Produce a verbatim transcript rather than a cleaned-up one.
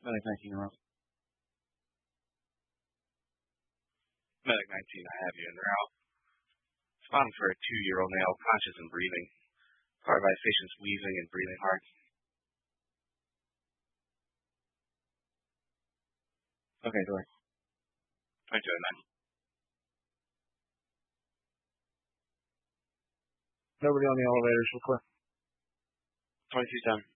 Medic nineteen, around. Medic nineteen, I have you in route. Responding for a two-year-old male, conscious and breathing. Part by patient's wheezing and breathing hard. Okay, go ahead. twenty-two oh nine. Nobody on the elevators, real quick. twenty-two ten.